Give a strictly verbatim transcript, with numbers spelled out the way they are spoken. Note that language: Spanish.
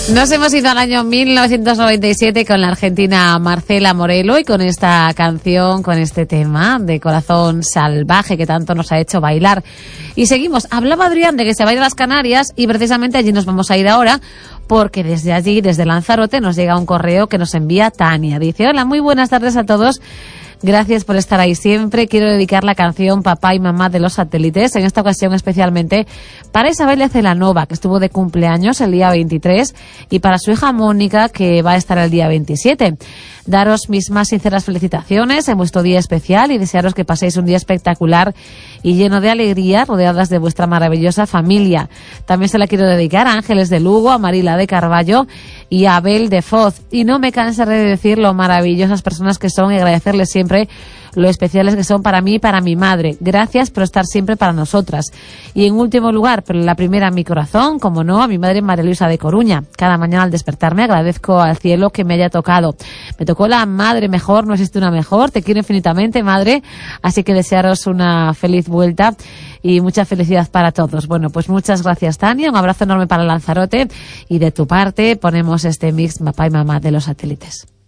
Nos hemos ido al año mil novecientos noventa y siete con la argentina Marcela Morelo y con esta canción, con este tema de Corazón Salvaje que tanto nos ha hecho bailar. Y seguimos. Hablaba Adrián de que se va a ir a las Canarias y precisamente allí nos vamos a ir ahora porque desde allí, desde Lanzarote, nos llega un correo que nos envía Tania. Dice: hola, muy buenas tardes a todos. Gracias por estar ahí siempre. Quiero dedicar la canción Papá y Mamá de los Satélites, en esta ocasión especialmente para Isabel de Celanova, que estuvo de cumpleaños el día veintitrés, y para su hija Mónica, que va a estar el día veintisiete. Daros mis más sinceras felicitaciones en vuestro día especial y desearos que paséis un día espectacular y lleno de alegría, rodeadas de vuestra maravillosa familia. También se la quiero dedicar a Ángeles de Lugo, a Marila de Carballo y a Abel de Foz. Y no me cansaré de decir lo maravillosas personas que son y agradecerles siempre lo especiales que son para mí y para mi madre. Gracias por estar siempre para nosotras. Y en último lugar, pero la primera en mi corazón, como no, a mi madre María Luisa de Coruña. Cada mañana al despertarme agradezco al cielo que me haya tocado. Me tocó la madre mejor, no existe una mejor. Te quiero infinitamente, madre. Así que desearos una feliz vuelta y mucha felicidad para todos. Bueno, pues muchas gracias, Tania. Un abrazo enorme para Lanzarote. Y de tu parte ponemos este mix Papá y Mamá de los Satélites.